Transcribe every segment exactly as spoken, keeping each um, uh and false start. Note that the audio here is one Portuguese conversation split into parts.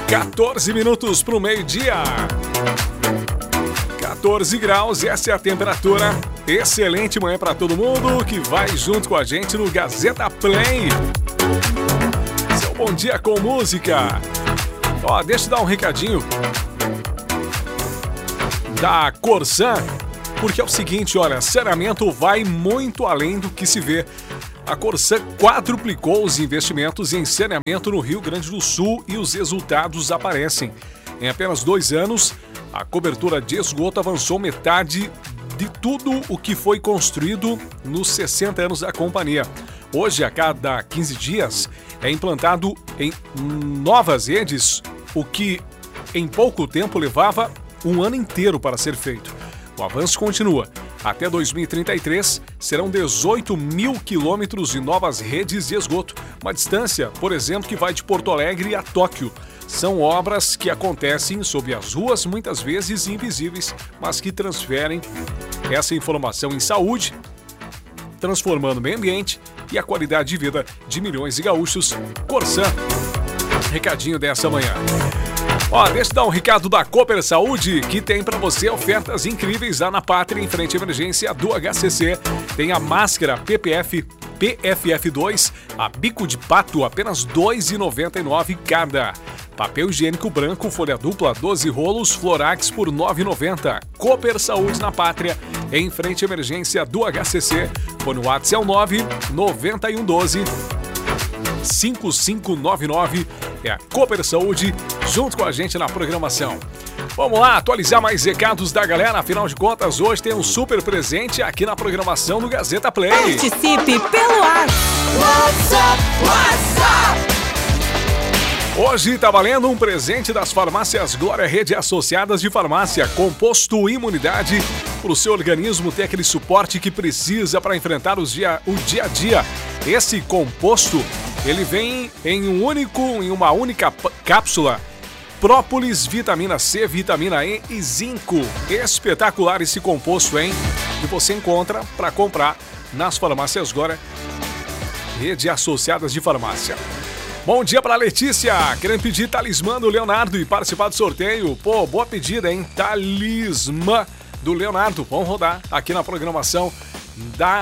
quatorze minutos para o meio-dia. quatorze graus, essa é a temperatura. Excelente manhã para todo mundo que vai junto com a gente no Gazeta Play. Seu bom dia com música. Ó, deixa eu dar um recadinho da Corsan, porque é o seguinte, olha, saneamento vai muito além do que se vê. A Corsan quadruplicou os investimentos em saneamento no Rio Grande do Sul e os resultados aparecem. Em apenas dois anos, a cobertura de esgoto avançou metade de tudo o que foi construído nos sessenta anos da companhia. Hoje, a cada quinze dias, é implantado em novas redes, o que em pouco tempo levava um ano inteiro para ser feito. O avanço continua. Até dois mil e trinta e três, serão dezoito mil quilômetros de novas redes de esgoto. Uma distância, por exemplo, que vai de Porto Alegre a Tóquio. São obras que acontecem sob as ruas, muitas vezes invisíveis, mas que transferem essa informação em saúde, transformando o meio ambiente e a qualidade de vida de milhões de gaúchos. Corsan, recadinho dessa manhã. Ó, deixa eu dar um recado da Cooper Saúde, que tem para você ofertas incríveis lá na Pátria, em frente à emergência do H C C. Tem a máscara P P F, P F F dois, a bico de pato, apenas dois reais e noventa e nove centavos cada. Papel higiênico branco, folha dupla, doze rolos, Florax por nove reais e noventa centavos. Cooper Saúde na Pátria, em frente à emergência do H C C. Fone WhatsApp é o nove nove um um doze cinco cinco nove nove. É a Cooper Saúde, junto com a gente na programação. Vamos lá, atualizar mais recados da galera. Afinal de contas, hoje tem um super presente aqui na programação do Gazeta Play. Participe pelo ar. WhatsApp, WhatsApp. Hoje tá valendo um presente das farmácias Glória Rede Associadas de Farmácia. Composto Imunidade, para o seu organismo ter aquele suporte que precisa para enfrentar os dia, o dia a dia. Esse composto, ele vem em um único, em uma única p- cápsula. Própolis, vitamina C, vitamina E e zinco. Espetacular esse composto, hein? Que você encontra para comprar nas farmácias Glória Rede Associadas de Farmácia. Bom dia pra Letícia, querendo pedir talismã do Leonardo e participar do sorteio. Pô, boa pedida, hein? Talismã do Leonardo. Vamos rodar aqui na programação da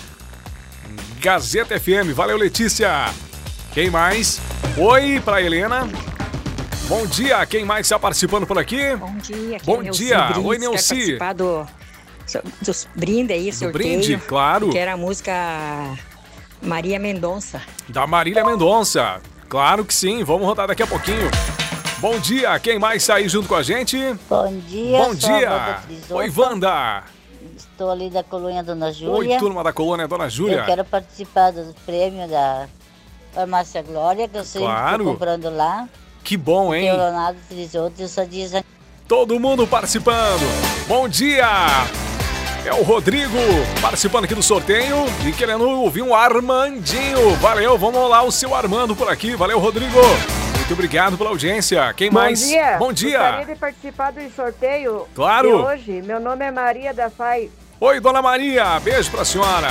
Gazeta F M. Valeu, Letícia. Quem mais? Oi pra Helena. Bom dia, quem mais está participando por aqui? Bom dia. Aqui Bom é dia. Brins, Oi, Neuci. Quer participar do, dos brinde aí, Do sorteio. brinde, claro. Que era a música Maria Mendonça. Da Marília Mendonça. Claro que sim, vamos rodar daqui a pouquinho. Bom dia, quem mais está aí junto com a gente? Bom dia. Bom dia. Oi, Wanda. Estou ali da colônia Dona Júlia. Oi, turma da colônia Dona Júlia. Eu quero participar do prêmio da Farmácia Glória, que eu sempre Claro. estou comprando lá. Que bom, hein? Tem o Leonardo Frisoto e o Sadia Zanini. Todo mundo participando. Bom dia. É o Rodrigo participando aqui do sorteio e querendo ouvir um Armandinho. Valeu, vamos lá o seu Armando por aqui. Valeu, Rodrigo. Muito obrigado pela audiência. Quem mais? Bom dia. Bom dia. Gostaria de participar do sorteio Claro. de hoje. Meu nome é Maria da Fai. Oi, Dona Maria. Beijo pra senhora.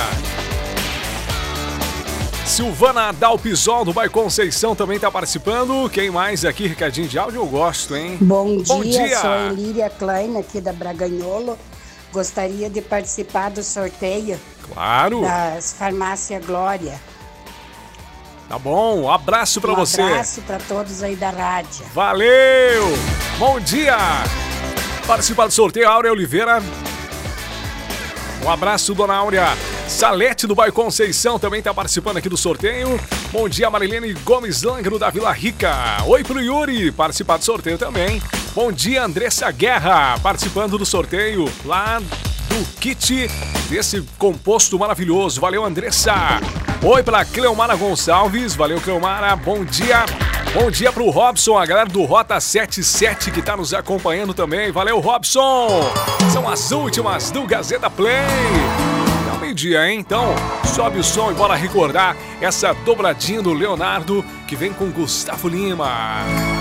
Silvana Dalpisol do bairro Conceição também tá participando. Quem mais aqui? Recadinho de áudio eu gosto, hein? Bom dia, Bom dia. Sou Elíria Klein, aqui da Braganholo. Gostaria de participar do sorteio Claro. das Farmácia Glória. Tá bom. Um abraço pra um você. Um abraço para todos aí da rádio. Valeu! Bom dia! Participar do sorteio, Áurea Oliveira. Um abraço, Dona Áurea. Salete do bairro Conceição também está participando aqui do sorteio. Bom dia, Marilene Gomes Langro da Vila Rica. Oi pro Yuri, participar do sorteio também. Bom dia, Andressa Guerra, participando do sorteio lá do kit desse composto maravilhoso. Valeu, Andressa. Oi pra Cleomara Gonçalves. Valeu, Cleomara. Bom dia. Bom dia pro Robson, a galera do Rota setenta e sete que tá nos acompanhando também. Valeu, Robson. São as últimas do Gazeta Play. É o meio-dia, hein? Então, sobe o som e bora recordar essa dobradinha do Leonardo que vem com Gustavo Lima.